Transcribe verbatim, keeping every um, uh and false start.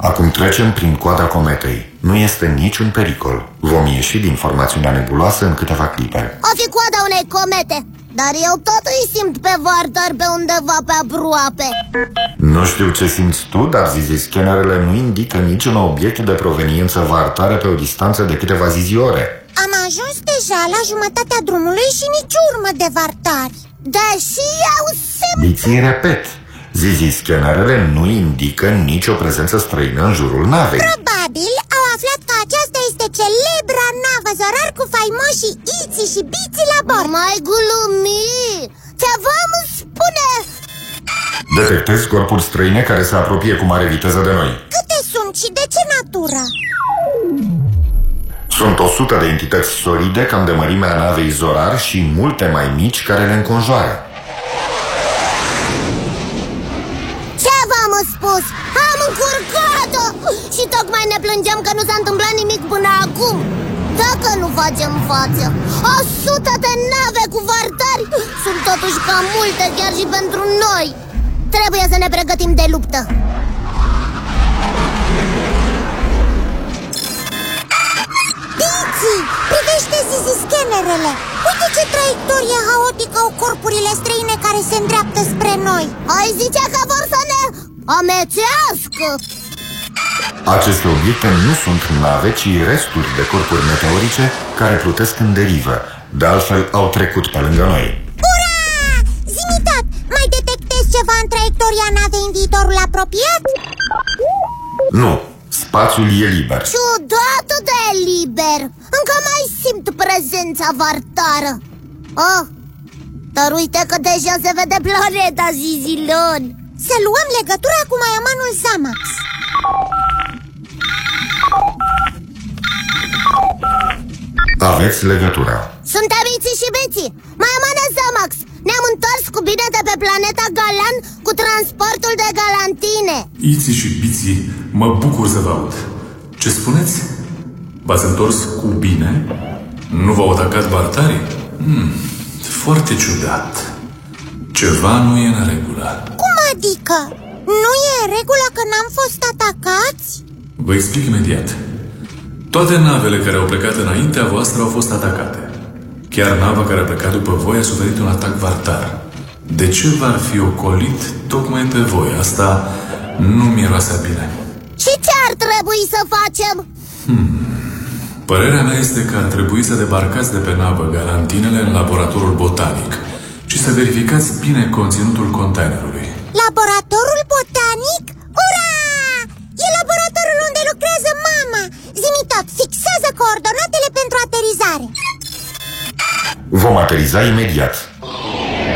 Acum trecem prin coada cometei. Nu este niciun pericol. Vom ieși din formațiunea nebuloasă în câteva clipe. O fi coada unei comete, dar eu tot îi simt pe Vartar pe undeva pe aproape. Nu știu ce simți tu, dar zizi-scanerele nu indică niciun obiect de proveniență vartare pe o distanță de câteva ziziore. Am ajuns deja la jumătatea drumului și nici urmă de vartari. Deși eu simt... Biții repet, zizi-scanerele nu indică nicio prezență străină în jurul navei. Probabil au aflat că aceasta este celebra navă Zorar cu faimoșii Iții și Biții la bord. Mai glumi! Ceva îmi spune... Detectez corpuri străine care se apropie cu mare viteză de noi. Câte sunt și de ce natură? Sunt o sută de entități solide cam de mărimea navei Zorar și multe mai mici care le înconjoară. Ce v-am spus? Am încurcat-o! Și tocmai ne plângeam că nu s-a întâmplat nimic până acum. Dacă nu facem față, o sută de nave cu vartari sunt totuși cam multe chiar și pentru noi. Trebuie să ne pregătim de luptă. Biții, privește zizi-scanerele. Uite ce traiectorie haotică au corpurile străine care se îndreaptă spre noi. Ai zice că vor să ne amețească. Aceste obiecte nu sunt nave, ci resturi de corpuri meteorice care plutesc în derivă. De altfel, au trecut pe lângă noi. Ura! Zimitat, mai detectezi ceva în traiectoria navei în viitorul apropiat? Nu, spațiul e liber. Ciudat de liber. Încă mai simt prezența vartară. Oh, dar uite că deja se vede planeta Zizilon. Să luăm legătura cu Maiomanul Zamax. Aveți legătura. Suntem Iții și Biții, Maiomane Zamax. Ne-am întors cu bine de pe planeta Galan cu transportul de galantine. Iții și Biții, mă bucur să vă aud. Ce spuneți? V-ați întors cu bine? Nu v-au atacat vartarii? Hmm, foarte ciudat. Ceva nu e în regulă. Cum adică? Nu e în regulă că n-am fost atacați? Vă explic imediat. Toate navele care au plecat înaintea voastră au fost atacate. Chiar nava care a plecat după voi a suferit un atac vartar. De ce v-ar fi ocolit tocmai pe voi? Asta nu miroase bine. Și ce ar trebui să facem? Hmm. Părerea mea este că ar trebui să debarcați de pe navă galantinele în laboratorul botanic și să verificați bine conținutul containerului. Laboratorul botanic? Ura! E laboratorul unde lucrează mama! Zi-mi tot, fixează coordonatele pentru aterizare. Vom ateriza imediat.